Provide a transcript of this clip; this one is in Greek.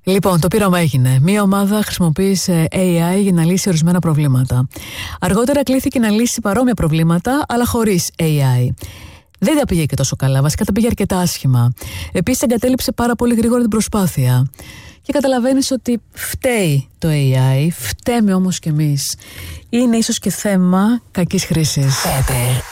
Λοιπόν, το πείραμα έγινε. Μία ομάδα χρησιμοποίησε AI για να λύσει ορισμένα προβλήματα. Αργότερα κλήθηκε να λύσει παρόμοια προβλήματα, αλλά χωρίς AI. Δεν τα πήγε και τόσο καλά, βασικά τα πήγε αρκετά άσχημα. Επίσης, εγκατέλειψε πάρα πολύ γρήγορα την προσπάθεια. Και καταλαβαίνεις ότι φταίει το AI, φταίμε όμως κι εμείς. Είναι ίσως και θέμα κακής χρήσης.